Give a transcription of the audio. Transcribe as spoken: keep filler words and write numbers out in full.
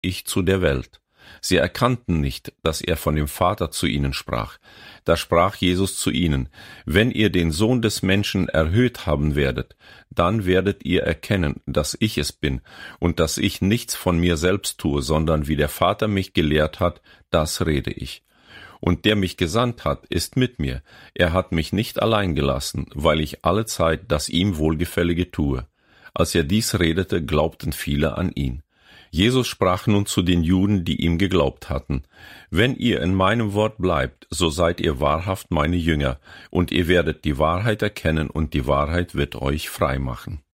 ich zu der Welt. Sie erkannten nicht, dass er von dem Vater zu ihnen sprach. Da sprach Jesus zu ihnen: Wenn ihr den Sohn des Menschen erhöht haben werdet, dann werdet ihr erkennen, dass ich es bin und dass ich nichts von mir selbst tue, sondern wie der Vater mich gelehrt hat, das rede ich. Und der mich gesandt hat, ist mit mir. Er hat mich nicht allein gelassen, weil ich alle Zeit das ihm Wohlgefällige tue. Als er dies redete, glaubten viele an ihn. Jesus sprach nun zu den Juden, die ihm geglaubt hatten: Wenn ihr in meinem Wort bleibt, so seid ihr wahrhaft meine Jünger, und ihr werdet die Wahrheit erkennen, und die Wahrheit wird euch frei machen.